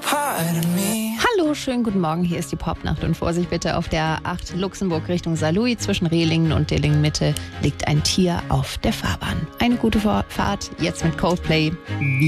Hallo, schönen guten Morgen, hier ist die Popnacht und Vorsicht bitte, auf der 8 Luxemburg Richtung Saarlouis zwischen Rehlingen und Dillingen-Mitte liegt ein Tier auf der Fahrbahn. Eine gute Fahrt, jetzt mit Coldplay.